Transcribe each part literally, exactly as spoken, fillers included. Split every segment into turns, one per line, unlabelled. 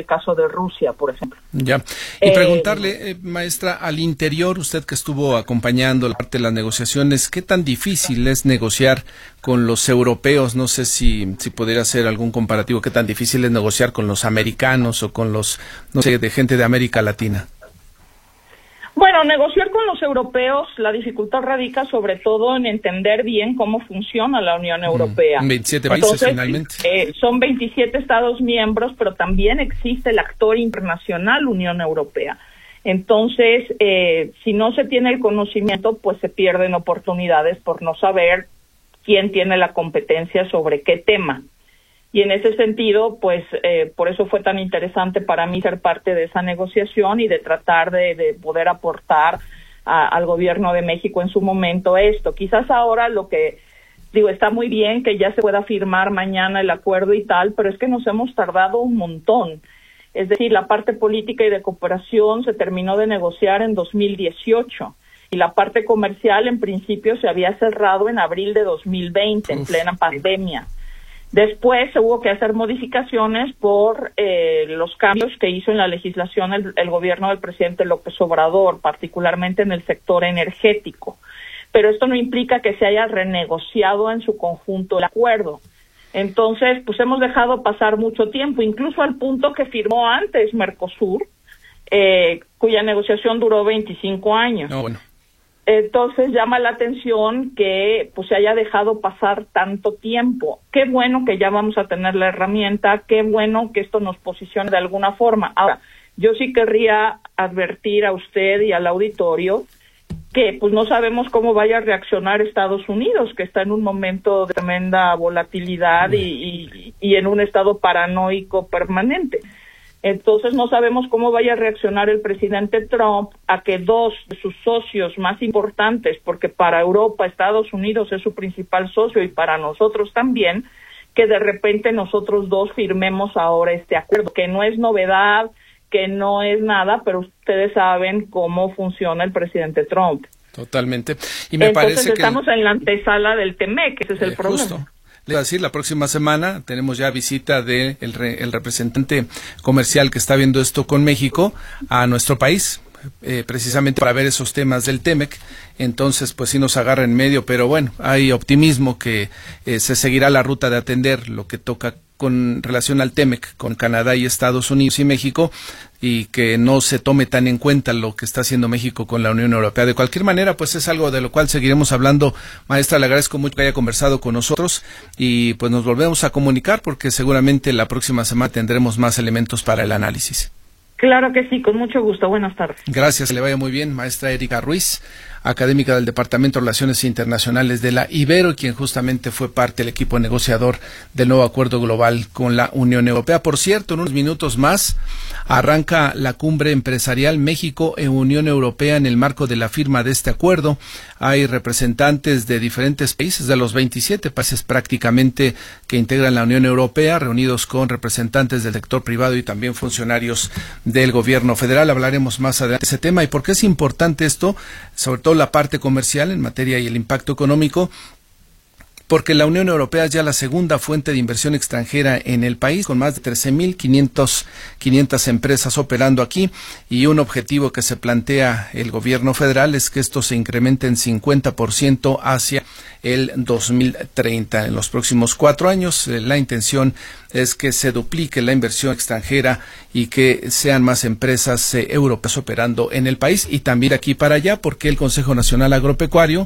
el caso de Rusia, por ejemplo.
Ya. Y eh, preguntarle, eh, maestra, al interior, usted que estuvo acompañando la parte de las negociaciones, ¿qué tan difícil es negociar con los europeos? No sé si, si pudiera hacer algún comparativo, ¿qué tan difícil es negociar con los americanos o con los, no sé, de gente de América Latina?
Bueno, negociar con los europeos, la dificultad radica sobre todo en entender bien cómo funciona la Unión Europea.
Mm, veintisiete países. Entonces, finalmente.
Eh, son veintisiete Estados miembros, pero también existe el actor internacional Unión Europea. Entonces, eh, si no se tiene el conocimiento, pues se pierden oportunidades por no saber quién tiene la competencia sobre qué tema. Y en ese sentido, pues, eh, por eso fue tan interesante para mí ser parte de esa negociación y de tratar de, de poder aportar a, al gobierno de México en su momento esto. Quizás ahora lo que, digo, está muy bien que ya se pueda firmar mañana el acuerdo y tal, pero es que nos hemos tardado un montón. Es decir, la parte política y de cooperación se terminó de negociar en dos mil dieciocho. Y la parte comercial, en principio, se había cerrado en abril de dos mil veinte, Uf. en plena pandemia. Después se hubo que hacer modificaciones por eh, los cambios que hizo en la legislación el, el gobierno del presidente López Obrador, particularmente en el sector energético. Pero esto no implica que se haya renegociado en su conjunto el acuerdo. Entonces, pues hemos dejado pasar mucho tiempo, incluso al punto que firmó antes Mercosur, eh, cuya negociación duró veinticinco años.
Oh, bueno.
Entonces llama la atención que pues se haya dejado pasar tanto tiempo. Qué bueno que ya vamos a tener la herramienta, qué bueno que esto nos posicione de alguna forma. Ahora, yo sí querría advertir a usted y al auditorio que pues no sabemos cómo vaya a reaccionar Estados Unidos, que está en un momento de tremenda volatilidad y, y, y en un estado paranoico permanente. Entonces no sabemos cómo vaya a reaccionar el presidente Trump a que dos de sus socios más importantes, porque para Europa Estados Unidos es su principal socio y para nosotros también, que de repente nosotros dos firmemos ahora este acuerdo, que no es novedad, que no es nada, pero ustedes saben cómo funciona el presidente Trump.
Totalmente. Y me
Entonces
parece que
estamos en la antesala del TEMEC, ese es el
eh,
problema.
Justo. Le iba a decir, la próxima semana tenemos ya visita de el, re, el representante comercial que está viendo esto con México a nuestro país, eh, precisamente para ver esos temas del TEMEC. Entonces, pues sí nos agarra en medio, pero bueno, hay optimismo que eh, se seguirá la ruta de atender lo que toca con relación al TEMEC, con Canadá y Estados Unidos y México, y que no se tome tan en cuenta lo que está haciendo México con la Unión Europea. De cualquier manera, pues es algo de lo cual seguiremos hablando. Maestra, le agradezco mucho que haya conversado con nosotros y pues nos volvemos a comunicar porque seguramente la próxima semana tendremos más elementos para el análisis.
Claro que sí, con mucho gusto. Buenas tardes.
Gracias, que le vaya muy bien, maestra Erika Ruiz, académica del Departamento de Relaciones Internacionales de la Ibero, quien justamente fue parte del equipo negociador del nuevo acuerdo global con la Unión Europea. Por cierto, en unos minutos más arranca la cumbre empresarial México e Unión Europea en el marco de la firma de este acuerdo. Hay representantes de diferentes países, de los veintisiete países prácticamente que integran la Unión Europea, reunidos con representantes del sector privado y también funcionarios del gobierno federal. Hablaremos más adelante de ese tema y por qué es importante esto, sobre todo la parte comercial en materia y el impacto económico, porque la Unión Europea es ya la segunda fuente de inversión extranjera en el país, con más de trece mil quinientas empresas operando aquí, y un objetivo que se plantea el gobierno federal es que esto se incremente en cincuenta por ciento hacia el dos mil treinta. En los próximos cuatro años, eh, la intención es que se duplique la inversión extranjera y que sean más empresas eh, europeas operando en el país y también aquí para allá, porque el Consejo Nacional Agropecuario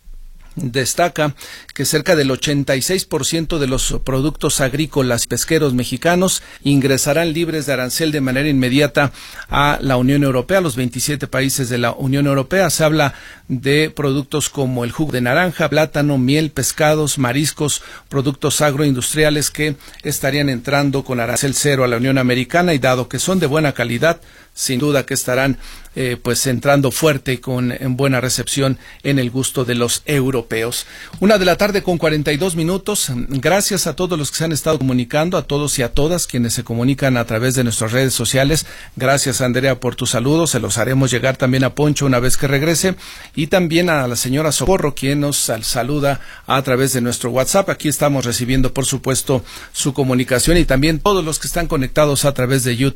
destaca que cerca del ochenta y seis por ciento de los productos agrícolas y pesqueros mexicanos ingresarán libres de arancel de manera inmediata a la Unión Europea, a los veintisiete países de la Unión Europea. Se habla de productos como el jugo de naranja, plátano, miel, pescados, mariscos, productos agroindustriales que estarían entrando con arancel cero a la Unión Americana, y dado que son de buena calidad, sin duda que estarán eh, pues entrando fuerte y con en buena recepción en el gusto de los europeos. Una de la tarde con cuarenta y dos minutos. Gracias a todos los que se han estado comunicando, a todos y a todas quienes se comunican a través de nuestras redes sociales. Gracias, Andrea, por tus saludos. Se los haremos llegar también a Poncho una vez que regrese, y también a la señora Socorro, quien nos saluda a través de nuestro WhatsApp. Aquí estamos recibiendo, por supuesto, su comunicación, y también todos los que están conectados a través de YouTube.